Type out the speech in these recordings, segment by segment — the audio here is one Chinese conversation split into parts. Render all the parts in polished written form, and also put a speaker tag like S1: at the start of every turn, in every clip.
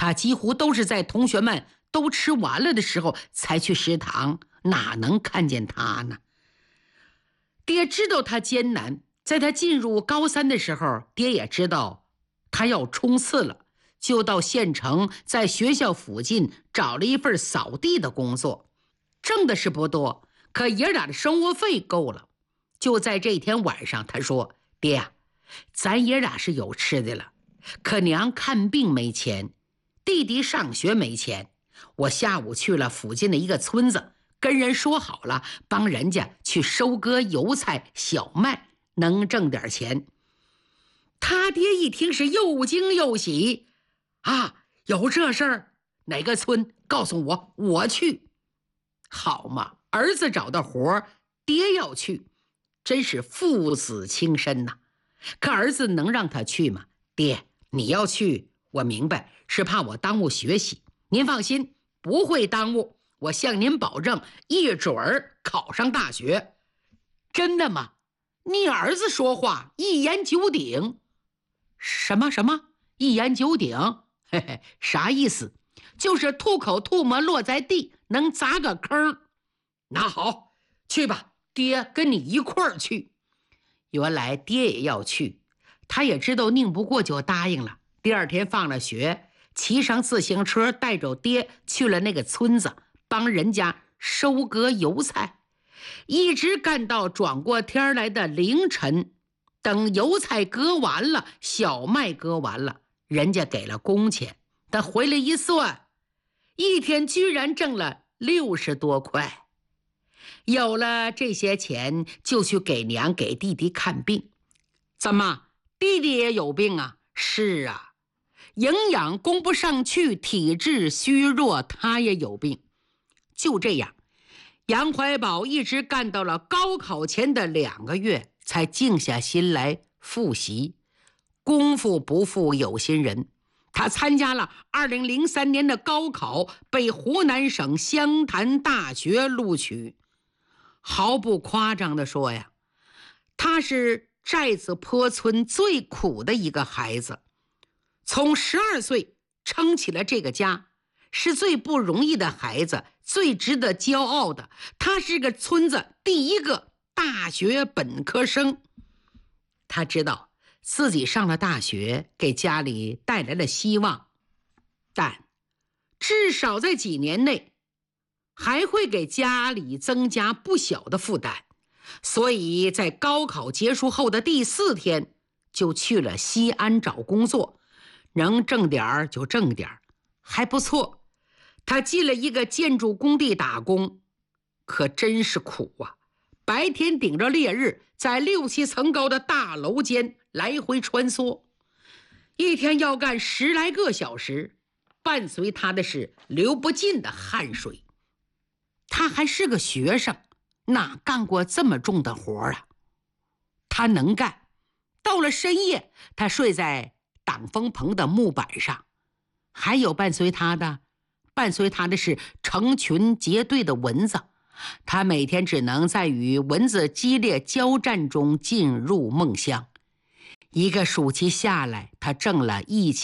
S1: 他几乎都是在同学们都吃完了的时候才去食堂，哪能看见他呢？爹知道他艰难，在他进入高3的时候，爹也知道他要冲刺了，就到县城在学校附近找了一份扫地的工作，挣的是不多，可爷俩的生活费够了。就在这天晚上，他说：爹呀，咱爷俩是有吃的了，可娘看病没钱，弟弟上学没钱，我下午去了附近的一个村子，跟人说好了，帮人家去收割油菜小麦，能挣点钱。他爹一听是又惊又喜，啊，有这事儿？哪个村？告诉我，我去。好嘛，儿子找到活，爹要去，真是父子情深呐。可儿子能让他去吗？爹，你要去，我明白，是怕我耽误学习。您放心，不会耽误，我向您保证，一准儿考上大学。真的吗？你儿子说话一言九鼎。什么？一言九鼎？嘿嘿，啥意思？就是吐口唾沫落在地，能砸个坑。那好，去吧，爹跟你一块儿去。原来爹也要去，他也知道拧不过，就答应了。第二天放了学，骑上自行车带着爹去了那个村子，帮人家收割油菜，一直干到转过天来的凌晨。等油菜割完了，小麦割完了，人家给了工钱，但回来一算，一天居然挣了60多块。有了这些钱，就去给娘给弟弟看病。怎么，弟弟也有病啊？是啊，营养供不上去，体质虚弱，他也有病。就这样，杨怀宝一直干到了高考前的2个月，才静下心来复习。功夫不负有心人，他参加了2003年的高考，被湖南省湘潭大学录取。毫不夸张地说呀，他是寨子坡村最苦的一个孩子。从12岁撑起了这个家，是最不容易的孩子，最值得骄傲的。他是个村子第一个大学本科生。他知道自己上了大学，给家里带来了希望，但至少在几年内还会给家里增加不小的负担。所以在高考结束后的第4天，就去了西安找工作，能挣点儿就挣点儿，还不错。他进了一个建筑工地打工，可真是苦啊！白天顶着烈日，在6、7层高的大楼间来回穿梭，一天要干10来个小时，伴随他的是流不尽的汗水。他还是个学生，哪干过这么重的活啊？他能干。到了深夜，他睡在挡风棚的木板上。还有伴随他的是成群结队的蚊子。他每天只能在与蚊子激烈交战中进入梦乡。一个暑期下来，他挣了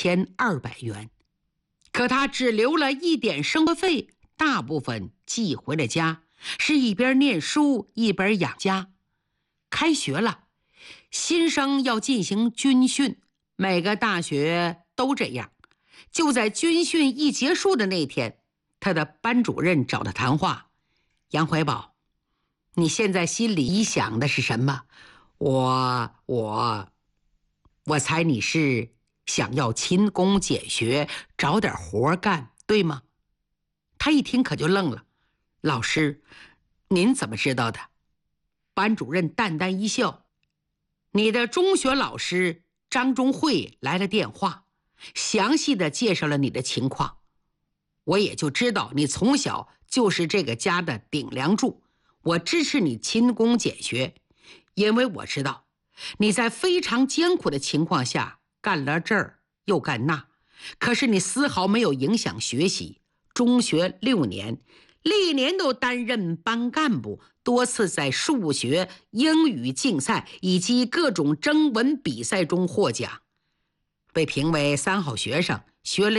S1: 1200元，可他只留了一点生活费，大部分寄回了家，是一边念书一边养家。开学了，新生要进行军训，每个大学都这样。就在军训一结束的那天，他的班主任找他谈话：杨怀宝，你现在心里想的是什么？我猜你是想要勤工俭学，找点活干，对吗？他一听可就愣了。老师，您怎么知道的？班主任淡淡一笑：你的中学老师张忠惠来了电话，详细的介绍了你的情况，我也就知道你从小就是这个家的顶梁柱。我支持你勤工俭学，因为我知道你在非常艰苦的情况下干了这儿又干那，可是你丝毫没有影响学习。中学6年，历年都担任班干部，多次在数学、英语竞赛以及各种征文比赛中获奖，被评为3好学生，学了